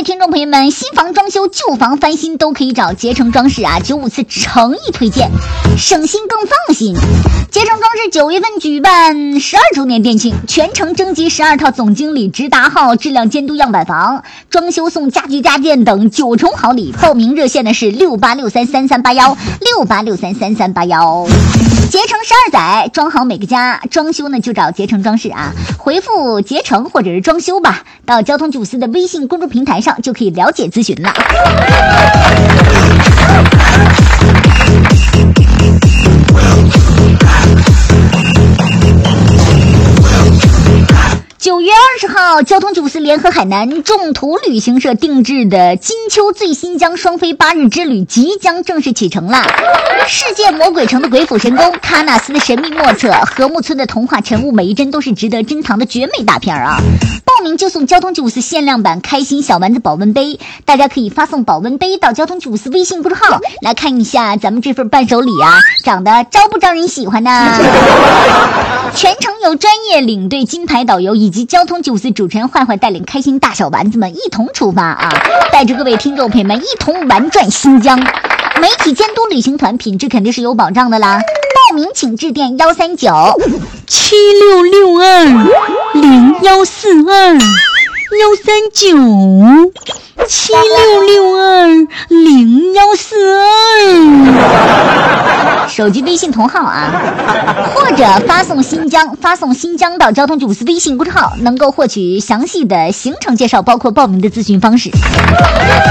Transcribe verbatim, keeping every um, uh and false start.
位听众朋友们，新房装修、旧房翻新都可以找捷成装饰啊！九五次诚意推荐，省心更放心。捷成装饰九月份举办十二周年店庆，全程征集十二套总经理直达号质量监督样板房，装修送家具家电等九重好礼。报名热线呢是六八六三三三八幺六八六三三三八幺。捷成十二载，装好每个家，装修呢就找捷成装饰啊！回复捷成或者是装修吧，到交通九四的微信公众平台上就可以了解咨询了。九月二十号，交通九四联合海南众途旅行社定制的金秋醉新疆双飞八日之旅即将正式启程了。世界魔鬼城的鬼斧神工，喀纳斯的神秘莫测，禾木村的童话晨雾，每一帧都是值得珍藏的绝美大片啊！报名就送交通九四限量版开心小丸子保温杯，大家可以发送保温杯到交通九四微信公众号来看一下咱们这份伴手礼啊，长得招不招人喜欢呢？全程有专业领队、金牌导游以及交通九四主持人坏坏带领开心大小丸子们一同出发啊，带着各位听众朋友们一同玩转新疆。媒体监督旅行团，品质肯定是有保障的啦。报名请致电幺三九七六六二零幺四二幺三九七六六二零幺四二， 手机微信同号啊，或者发送新疆，发送新疆到交通九四微信公众号，能够获取详细的行程介绍，包括报名的咨询方式。